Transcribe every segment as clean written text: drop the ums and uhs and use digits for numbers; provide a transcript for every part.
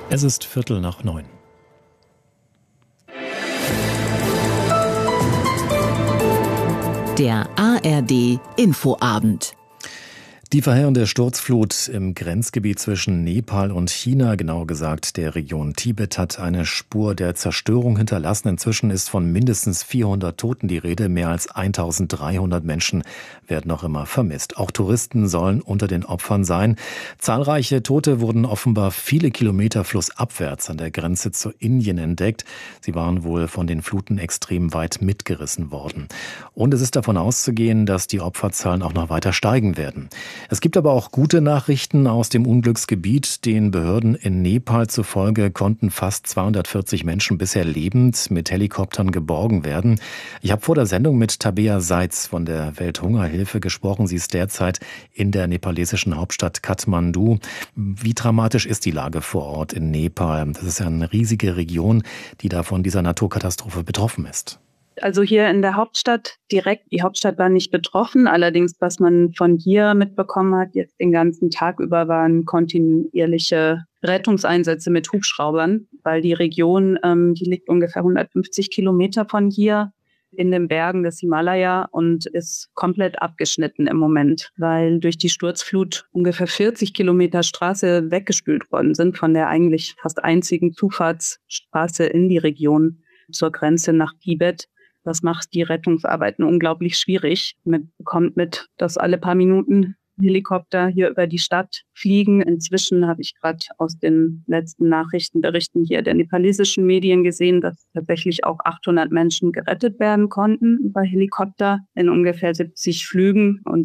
Es ist 8:45. Der ARD Infoabend. Die verheerende Sturzflut im Grenzgebiet zwischen Nepal und China, genauer gesagt der Region Tibet, hat eine Spur der Zerstörung hinterlassen. Inzwischen ist von mindestens 400 Toten die Rede. Mehr als 1300 Menschen werden noch immer vermisst. Auch Touristen sollen unter den Opfern sein. Zahlreiche Tote wurden offenbar viele Kilometer flussabwärts an der Grenze zu Indien entdeckt. Sie waren wohl von den Fluten extrem weit mitgerissen worden. Und es ist davon auszugehen, dass die Opferzahlen auch noch weiter steigen werden. Es gibt aber auch gute Nachrichten aus dem Unglücksgebiet. Den Behörden in Nepal zufolge konnten fast 240 Menschen bisher lebend mit Helikoptern geborgen werden. Ich habe vor der Sendung mit Tabea Seitz von der Welthungerhilfe gesprochen. Sie ist derzeit in der nepalesischen Hauptstadt Kathmandu. Wie dramatisch ist die Lage vor Ort in Nepal? Das ist ja eine riesige Region, die da von dieser Naturkatastrophe betroffen ist. Also hier in der Hauptstadt direkt, die Hauptstadt war nicht betroffen, allerdings was man von hier mitbekommen hat, jetzt den ganzen Tag über waren kontinuierliche Rettungseinsätze mit Hubschraubern, weil die Region, die liegt ungefähr 150 Kilometer von hier in den Bergen des Himalaya und ist komplett abgeschnitten im Moment, weil durch die Sturzflut ungefähr 40 Kilometer Straße weggespült worden sind von der eigentlich fast einzigen Zufahrtsstraße in die Region zur Grenze nach Tibet. Das macht die Rettungsarbeiten unglaublich schwierig. Man bekommt mit, dass alle paar Minuten Helikopter hier über die Stadt fliegen. Inzwischen habe ich gerade aus den letzten Nachrichtenberichten hier der nepalesischen Medien gesehen, dass tatsächlich auch 800 Menschen gerettet werden konnten über Helikopter in ungefähr 70 Flügen und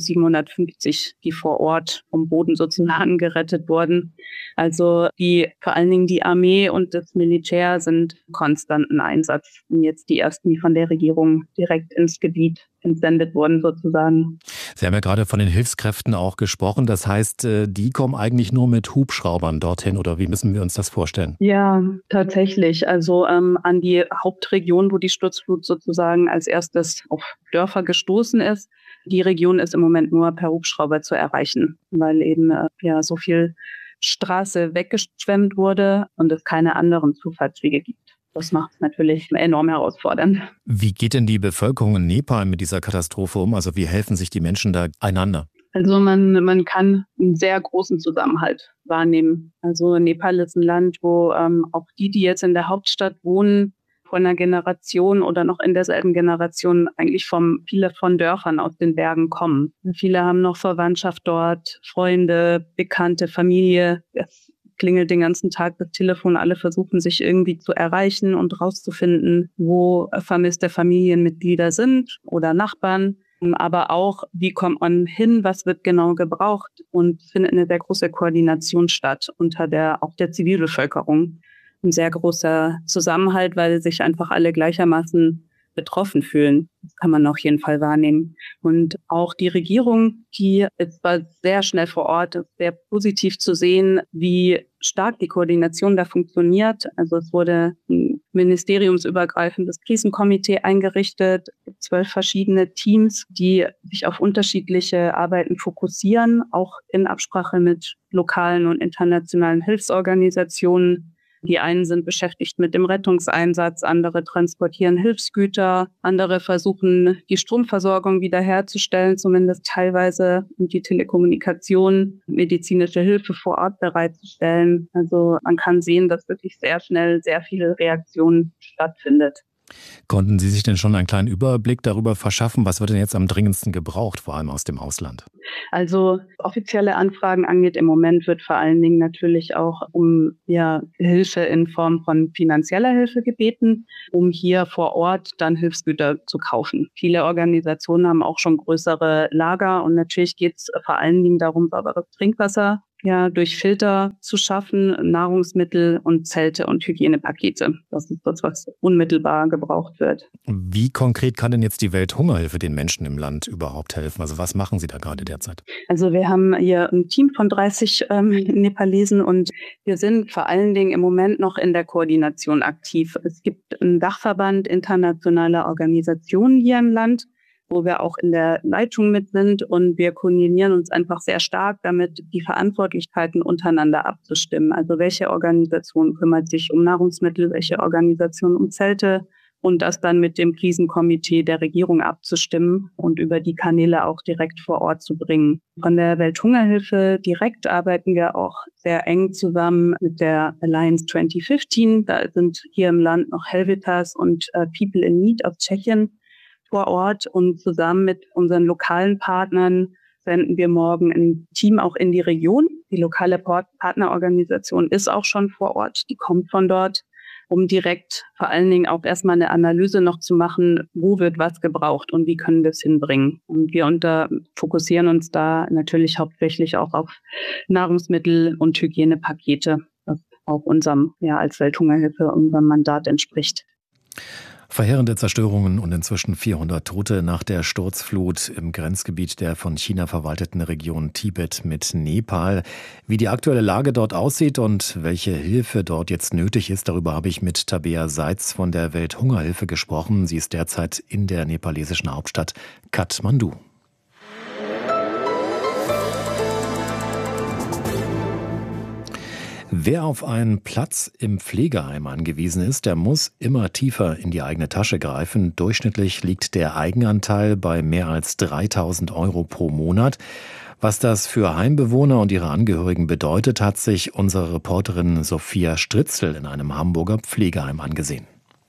750, die vor Ort vom Boden sozusagen gerettet wurden. Also vor allen Dingen die Armee und das Militär sind konstanten Einsatz. Und jetzt die ersten, die von der Regierung direkt ins Gebiet entsendet wurden sozusagen. Sie haben ja gerade von den Hilfskräften auch gesprochen. Das heißt, die kommen eigentlich nur mit Hubschraubern dorthin oder wie müssen wir uns das vorstellen? Ja, tatsächlich. Also an die Hauptregion, wo die Sturzflut sozusagen als erstes auf Dörfer gestoßen ist. Die Region ist im Moment nur per Hubschrauber zu erreichen, weil eben so viel Straße weggeschwemmt wurde und es keine anderen Zufahrtswege gibt. Das macht es natürlich enorm herausfordernd. Wie geht denn die Bevölkerung in Nepal mit dieser Katastrophe um? Also wie helfen sich die Menschen da einander? Also man kann einen sehr großen Zusammenhalt wahrnehmen. Also Nepal ist ein Land, wo auch die jetzt in der Hauptstadt wohnen, vor einer Generation oder noch in derselben Generation eigentlich viele von Dörfern aus den Bergen kommen. Viele haben noch Verwandtschaft dort, Freunde, Bekannte, Familie. Es klingelt den ganzen Tag das Telefon. Alle versuchen sich irgendwie zu erreichen und rauszufinden, wo vermisste Familienmitglieder sind oder Nachbarn. Aber auch, wie kommt man hin, was wird genau gebraucht und findet eine sehr große Koordination statt unter auch der Zivilbevölkerung. Ein sehr großer Zusammenhalt, weil sich einfach alle gleichermaßen betroffen fühlen. Das kann man auf jeden Fall wahrnehmen. Und auch die Regierung, die war sehr schnell vor Ort, ist sehr positiv zu sehen, wie stark die Koordination da funktioniert. Also es wurde ein ministeriumsübergreifendes Krisenkomitee eingerichtet, 12 verschiedene Teams, die sich auf unterschiedliche Arbeiten fokussieren, auch in Absprache mit lokalen und internationalen Hilfsorganisationen. Die einen sind beschäftigt mit dem Rettungseinsatz, andere transportieren Hilfsgüter, andere versuchen, die Stromversorgung wiederherzustellen, zumindest teilweise, und die Telekommunikation, medizinische Hilfe vor Ort bereitzustellen. Also man kann sehen, dass wirklich sehr schnell sehr viel Reaktion stattfindet. Konnten Sie sich denn schon einen kleinen Überblick darüber verschaffen, was wird denn jetzt am dringendsten gebraucht, vor allem aus dem Ausland? Also offizielle Anfragen angeht, im Moment wird vor allen Dingen natürlich auch um Hilfe in Form von finanzieller Hilfe gebeten, um hier vor Ort dann Hilfsgüter zu kaufen. Viele Organisationen haben auch schon größere Lager und natürlich geht es vor allen Dingen darum, sauberes Trinkwasser durch Filter zu schaffen, Nahrungsmittel und Zelte und Hygienepakete. Das ist das, was unmittelbar gebraucht wird. Wie konkret kann denn jetzt die Welthungerhilfe den Menschen im Land überhaupt helfen? Also was machen Sie da gerade derzeit? Also wir haben hier ein Team von 30 Nepalesen und wir sind vor allen Dingen im Moment noch in der Koordination aktiv. Es gibt einen Dachverband internationaler Organisationen hier im Land, wo wir auch in der Leitung mit sind. Und wir koordinieren uns einfach sehr stark damit, die Verantwortlichkeiten untereinander abzustimmen. Also welche Organisation kümmert sich um Nahrungsmittel, welche Organisation um Zelte, und das dann mit dem Krisenkomitee der Regierung abzustimmen und über die Kanäle auch direkt vor Ort zu bringen. Von der Welthungerhilfe direkt arbeiten wir auch sehr eng zusammen mit der Alliance 2015. Da sind hier im Land noch Helvetas und People in Need aus Tschechien vor Ort. Und zusammen mit unseren lokalen Partnern senden wir morgen ein Team auch in die Region. Die lokale Partnerorganisation ist auch schon vor Ort, die kommt von dort, um direkt vor allen Dingen auch erstmal eine Analyse noch zu machen, wo wird was gebraucht und wie können wir es hinbringen. Und wir fokussieren uns da natürlich hauptsächlich auch auf Nahrungsmittel und Hygienepakete, was auch unserem, als Welthungerhilfe, unserem Mandat entspricht. Verheerende Zerstörungen und inzwischen 400 Tote nach der Sturzflut im Grenzgebiet der von China verwalteten Region Tibet mit Nepal. Wie die aktuelle Lage dort aussieht und welche Hilfe dort jetzt nötig ist, darüber habe ich mit Tabea Seitz von der Welthungerhilfe gesprochen. Sie ist derzeit in der nepalesischen Hauptstadt Kathmandu. Wer auf einen Platz im Pflegeheim angewiesen ist, der muss immer tiefer in die eigene Tasche greifen. Durchschnittlich liegt der Eigenanteil bei mehr als 3.000 € pro Monat. Was das für Heimbewohner und ihre Angehörigen bedeutet, hat sich unsere Reporterin Sophia Stritzel in einem Hamburger Pflegeheim angesehen.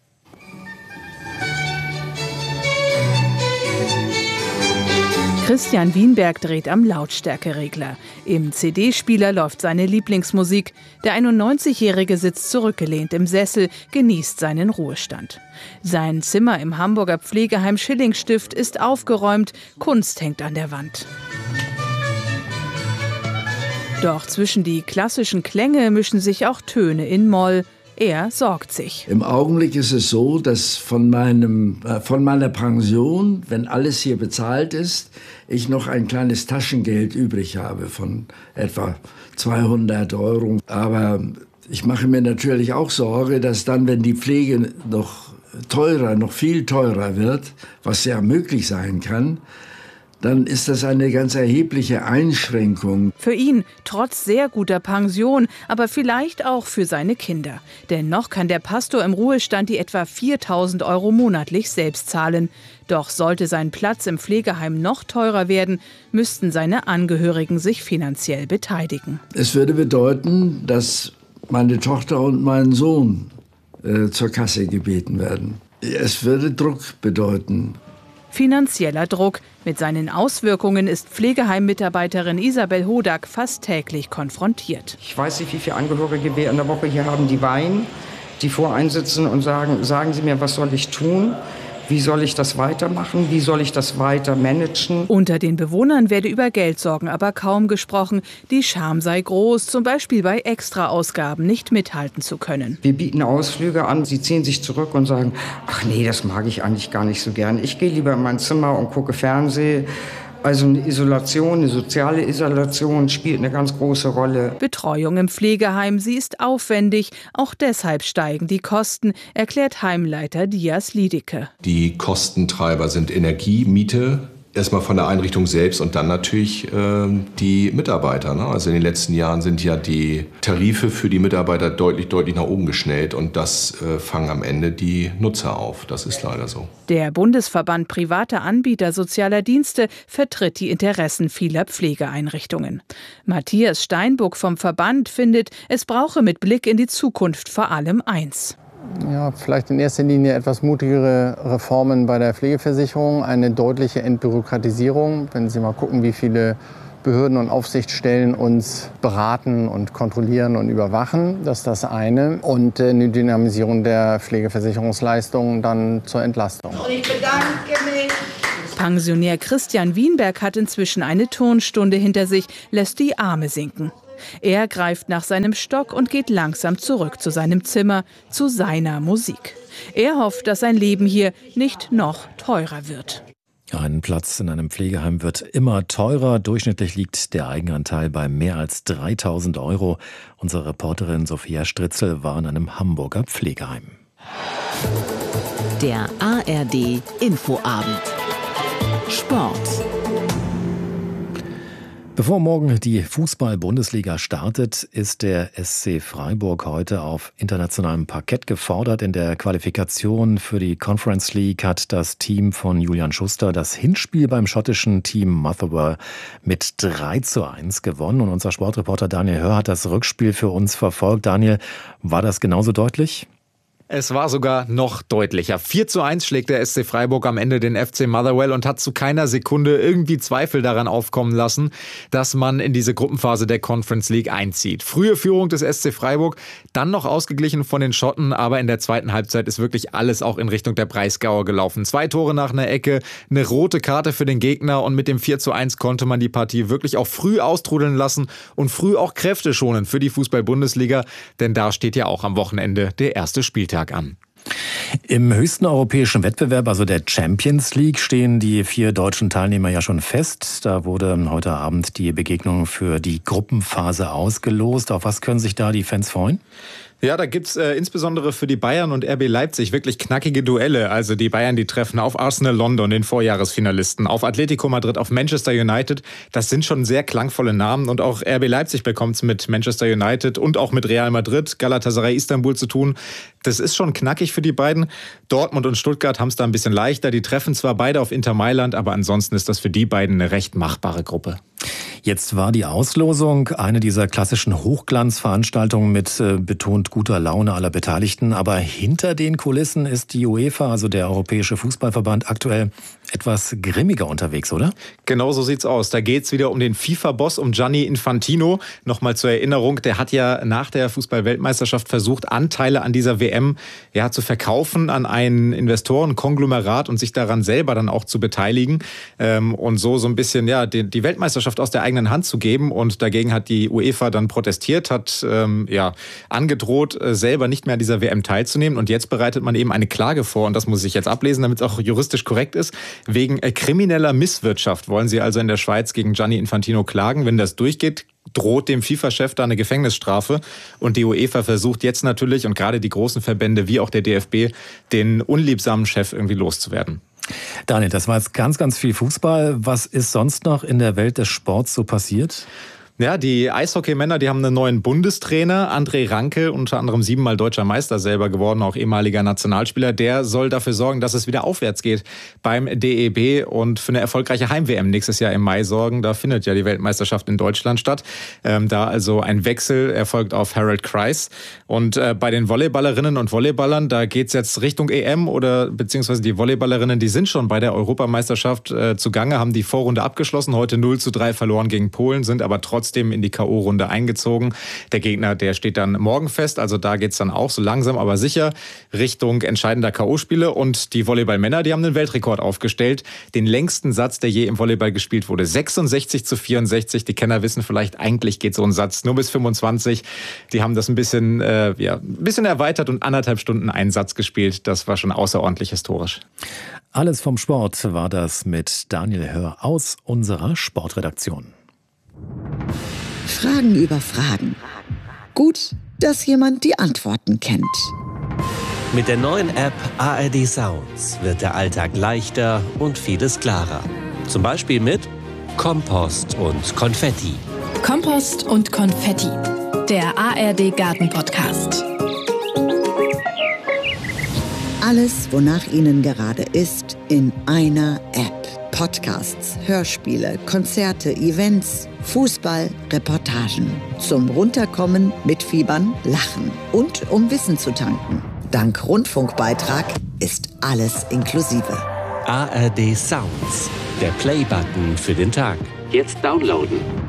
Christian Wienberg dreht am Lautstärkeregler. Im CD-Spieler läuft seine Lieblingsmusik. Der 91-Jährige sitzt zurückgelehnt im Sessel, genießt seinen Ruhestand. Sein Zimmer im Hamburger Pflegeheim Schillingstift ist aufgeräumt, Kunst hängt an der Wand. Doch zwischen die klassischen Klänge mischen sich auch Töne in Moll. Er sorgt sich. Im Augenblick ist es so, dass von meiner Pension, wenn alles hier bezahlt ist, ich noch ein kleines Taschengeld übrig habe von etwa 200 €. Aber ich mache mir natürlich auch Sorge, dass dann, wenn die Pflege noch viel teurer wird, was ja möglich sein kann, dann ist das eine ganz erhebliche Einschränkung. Für ihn trotz sehr guter Pension, aber vielleicht auch für seine Kinder. Denn noch kann der Pastor im Ruhestand die etwa 4.000 € monatlich selbst zahlen. Doch sollte sein Platz im Pflegeheim noch teurer werden, müssten seine Angehörigen sich finanziell beteiligen. Es würde bedeuten, dass meine Tochter und mein Sohn zur Kasse gebeten werden. Es würde Druck bedeuten. Finanzieller Druck. Mit seinen Auswirkungen ist Pflegeheim-Mitarbeiterin Isabel Hodak fast täglich konfrontiert. Ich weiß nicht, wie viele Angehörige wir in der Woche hier haben, die weinen, die voreinsitzen und sagen Sie mir, was soll ich tun? Wie soll ich das weitermachen? Wie soll ich das weiter managen? Unter den Bewohnern werde über Geldsorgen aber kaum gesprochen. Die Scham sei groß, zum Beispiel bei Extraausgaben nicht mithalten zu können. Wir bieten Ausflüge an. Sie ziehen sich zurück und sagen, ach nee, das mag ich eigentlich gar nicht so gern. Ich gehe lieber in mein Zimmer und gucke Fernsehen. Also eine Isolation, eine soziale Isolation spielt eine ganz große Rolle. Betreuung im Pflegeheim, sie ist aufwendig. Auch deshalb steigen die Kosten, erklärt Heimleiter Dias Liedicke. Die Kostentreiber sind Energie, Miete, erstmal von der Einrichtung selbst und dann natürlich die Mitarbeiter. Ne? Also in den letzten Jahren sind ja die Tarife für die Mitarbeiter deutlich nach oben geschnellt und das fangen am Ende die Nutzer auf. Das ist leider so. Der Bundesverband privater Anbieter sozialer Dienste vertritt die Interessen vieler Pflegeeinrichtungen. Matthias Steinbuck vom Verband findet, es brauche mit Blick in die Zukunft vor allem eins. Ja, vielleicht in erster Linie etwas mutigere Reformen bei der Pflegeversicherung, eine deutliche Entbürokratisierung. Wenn Sie mal gucken, wie viele Behörden und Aufsichtsstellen uns beraten und kontrollieren und überwachen, das ist das eine. Und eine Dynamisierung der Pflegeversicherungsleistungen dann zur Entlastung. Und ich bedanke mich. Pensionär Christian Wienberg hat inzwischen eine Turnstunde hinter sich, lässt die Arme sinken. Er greift nach seinem Stock und geht langsam zurück zu seinem Zimmer, zu seiner Musik. Er hofft, dass sein Leben hier nicht noch teurer wird. Ein Platz in einem Pflegeheim wird immer teurer. Durchschnittlich liegt der Eigenanteil bei mehr als 3.000 €. Unsere Reporterin Sophia Stritzel war in einem Hamburger Pflegeheim. Der ARD Infoabend. Sport. Bevor morgen die Fußball-Bundesliga startet, ist der SC Freiburg heute auf internationalem Parkett gefordert. In der Qualifikation für die Conference League hat das Team von Julian Schuster das Hinspiel beim schottischen Team Motherwell mit 3:1 gewonnen. Und unser Sportreporter Daniel Hör hat das Rückspiel für uns verfolgt. Daniel, war das genauso deutlich? Es war sogar noch deutlicher. 4:1 schlägt der SC Freiburg am Ende den FC Motherwell und hat zu keiner Sekunde irgendwie Zweifel daran aufkommen lassen, dass man in diese Gruppenphase der Conference League einzieht. Frühe Führung des SC Freiburg, dann noch ausgeglichen von den Schotten, aber in der zweiten Halbzeit ist wirklich alles auch in Richtung der Breisgauer gelaufen. 2 Tore nach einer Ecke, eine rote Karte für den Gegner und mit dem 4:1 konnte man die Partie wirklich auch früh austrudeln lassen und früh auch Kräfte schonen für die Fußball-Bundesliga, denn da steht ja auch am Wochenende der erste Spieltag an. Im höchsten europäischen Wettbewerb, also der Champions League, stehen die 4 deutschen Teilnehmer ja schon fest. Da wurde heute Abend die Begegnung für die Gruppenphase ausgelost. Auf was können sich da die Fans freuen? Ja, da gibt's insbesondere für die Bayern und RB Leipzig wirklich knackige Duelle. Also die Bayern, die treffen auf Arsenal London, den Vorjahresfinalisten, auf Atletico Madrid, auf Manchester United. Das sind schon sehr klangvolle Namen und auch RB Leipzig bekommt's mit Manchester United und auch mit Real Madrid, Galatasaray Istanbul zu tun. Das ist schon knackig für die beiden. Dortmund und Stuttgart haben's da ein bisschen leichter. Die treffen zwar beide auf Inter Mailand, aber ansonsten ist das für die beiden eine recht machbare Gruppe. Jetzt war die Auslosung eine dieser klassischen Hochglanzveranstaltungen mit betont guter Laune aller Beteiligten. Aber hinter den Kulissen ist die UEFA, also der Europäische Fußballverband, aktuell etwas grimmiger unterwegs, oder? Genau so sieht's aus. Da geht's wieder um den FIFA-Boss, um Gianni Infantino. Nochmal zur Erinnerung, der hat ja nach der Fußball-Weltmeisterschaft versucht, Anteile an dieser WM zu verkaufen an ein Investorenkonglomerat und sich daran selber dann auch zu beteiligen. Und so ein bisschen die Weltmeisterschaft aus der eigenen Hand zu geben. Und dagegen hat die UEFA dann protestiert, hat angedroht, selber nicht mehr an dieser WM teilzunehmen. Und jetzt bereitet man eben eine Klage vor, und das muss ich jetzt ablesen, damit es auch juristisch korrekt ist. Wegen krimineller Misswirtschaft wollen sie also in der Schweiz gegen Gianni Infantino klagen. Wenn das durchgeht, droht dem FIFA-Chef da eine Gefängnisstrafe. Und die UEFA versucht jetzt natürlich, und gerade die großen Verbände wie auch der DFB, den unliebsamen Chef irgendwie loszuwerden. Daniel, das war jetzt ganz, ganz viel Fußball. Was ist sonst noch in der Welt des Sports so passiert? Ja, die Eishockeymänner, die haben einen neuen Bundestrainer, André Ranke, unter anderem 7-mal deutscher Meister selber geworden, auch ehemaliger Nationalspieler. Der soll dafür sorgen, dass es wieder aufwärts geht beim DEB und für eine erfolgreiche Heim-WM nächstes Jahr im Mai sorgen. Da findet ja die Weltmeisterschaft in Deutschland statt. Da also ein Wechsel erfolgt auf Harold Kreis. Und bei den Volleyballerinnen und Volleyballern, da geht's jetzt Richtung EM oder beziehungsweise die Volleyballerinnen, die sind schon bei der Europameisterschaft zugange, haben die Vorrunde abgeschlossen, heute 0:3 verloren gegen Polen, sind aber trotzdem in die K.O.-Runde eingezogen. Der Gegner, der steht dann morgen fest. Also da geht's dann auch so langsam, aber sicher Richtung entscheidender K.O.-Spiele. Und die Volleyballmänner, die haben einen Weltrekord aufgestellt. Den längsten Satz, der je im Volleyball gespielt wurde. 66:64. Die Kenner wissen vielleicht, eigentlich geht so ein Satz nur bis 25. Die haben das ein bisschen erweitert und 1,5 Stunden einen Satz gespielt. Das war schon außerordentlich historisch. Alles vom Sport war das mit Daniel Hör aus unserer Sportredaktion. Fragen über Fragen. Gut, dass jemand die Antworten kennt. Mit der neuen App ARD Sounds wird der Alltag leichter und vieles klarer. Zum Beispiel mit Kompost und Konfetti. Kompost und Konfetti, der ARD Garten-Podcast. Alles, wonach Ihnen gerade ist, in einer App. Podcasts, Hörspiele, Konzerte, Events, Fußball, Reportagen. Zum Runterkommen, Mitfiebern, Lachen und um Wissen zu tanken. Dank Rundfunkbeitrag ist alles inklusive. ARD Sounds, der Play-Button für den Tag. Jetzt downloaden.